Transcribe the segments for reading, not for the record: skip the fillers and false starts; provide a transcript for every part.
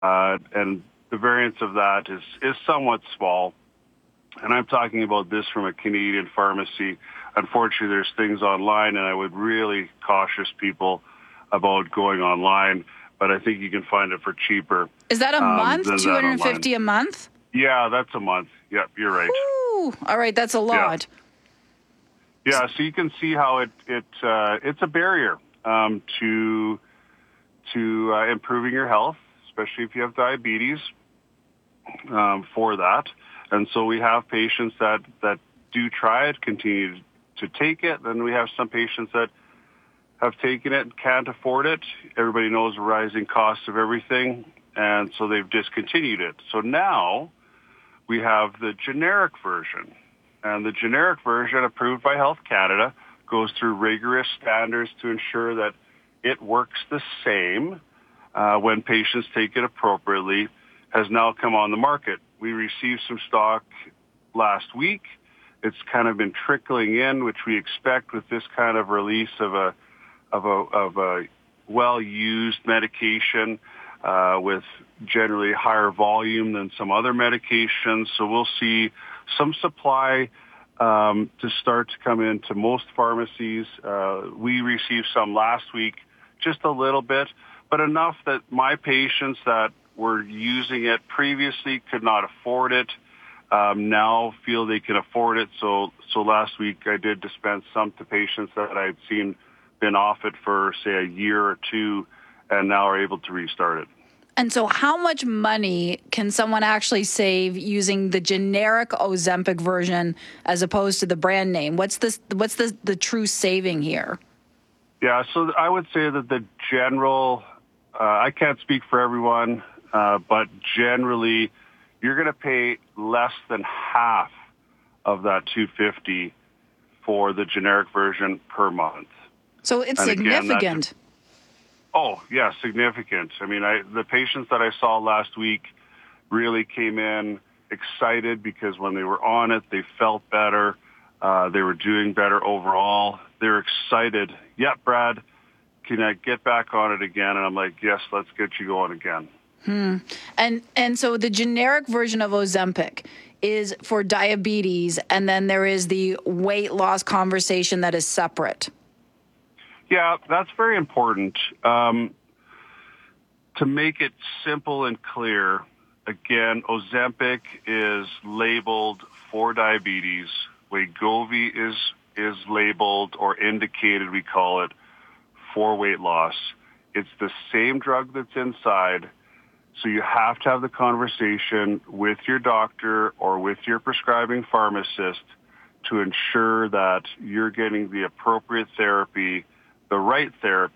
and the variance of that is somewhat small. And I'm talking about this from a Canadian pharmacy. Unfortunately, there's things online, and I would really cautious people about going online. But I think you can find it for cheaper. Is that a month? Than 250 a month? Yeah, that's a month. Yep, you're right. Ooh, all right, that's a lot. Yeah, so you can see how it's a barrier to improving your health, especially if you have diabetes. For that, and so we have patients that do try it, continue to take it. Then we have some patients that have taken it and can't afford it. Everybody knows the rising cost of everything, and so they've discontinued it. So now we have the generic version, and the generic version, approved by Health Canada, goes through rigorous standards to ensure that it works the same when patients take it appropriately, has now come on the market. We received some stock last week. It's kind of been trickling in, which we expect with this kind of release of a well-used medication with generally higher volume than some other medications. So we'll see some supply to start to come into most pharmacies. We received some last week, just a little bit, but enough that my patients that were using it previously could not afford it, now feel they can afford it. So last week I did dispense some to patients that I'd seen been off it for, say, a year or two, and now are able to restart it. And so how much money can someone actually save using the generic Ozempic version as opposed to the brand name? What's the true saving here? Yeah, so I would say that the general, I can't speak for everyone, but generally, you're going to pay less than half of that $250 for the generic version per month. So it's significant. Significant. I mean, the patients that I saw last week really came in excited because when they were on it, they felt better. They were doing better overall. They're excited. Yep, Brad, can I get back on it again? And I'm like, yes, let's get you going again. And so the generic version of Ozempic is for diabetes, and then there is the weight loss conversation that is separate. Yeah, that's very important. To make it simple and clear, again, Ozempic is labeled for diabetes. Wegovy is labeled or indicated, we call it, for weight loss. It's the same drug that's inside. So you have to have the conversation with your doctor or with your prescribing pharmacist to ensure that you're getting the appropriate therapy, the right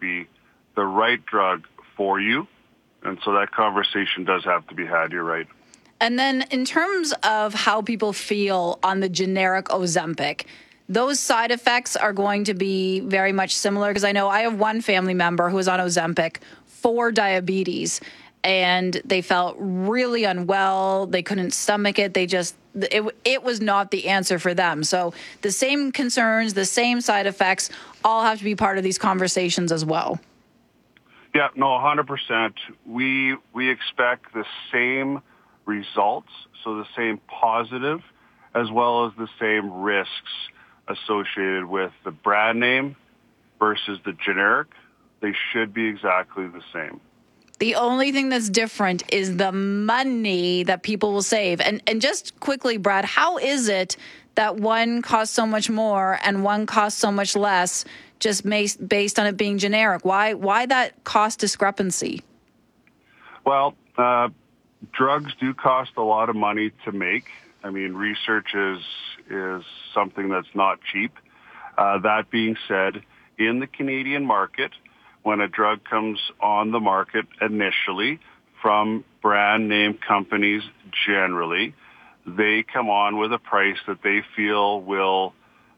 drug for you. And so that conversation does have to be had. You're right. And then in terms of how people feel on the generic Ozempic, those side effects are going to be very much similar, because I know I have one family member who was on Ozempic for diabetes, and they felt really unwell. They couldn't stomach it. It was not the answer for them. So the same concerns, the same side effects, all have to be part of these conversations as well. Yeah, no, 100%. We expect the same results, so the same positive, as well as the same risks associated with the brand name versus the generic. They should be exactly the same. The only thing that's different is the money that people will save. And just quickly, Brad, how is it that one costs so much more and one costs so much less, just based on it being generic? Why that cost discrepancy? Well, drugs do cost a lot of money to make. I mean, research is something that's not cheap. That being said, in the Canadian market, when a drug comes on the market initially from brand name companies generally, they come on with a price that they feel will,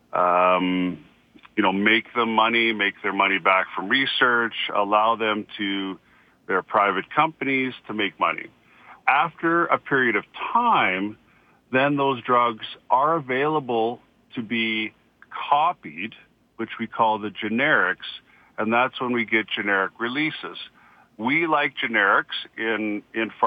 make them money, make their money back from research, allow them to, their private companies, to make money. After a period of time, then those drugs are available to be copied, which we call the generics, and that's when we get generic releases. we like generics in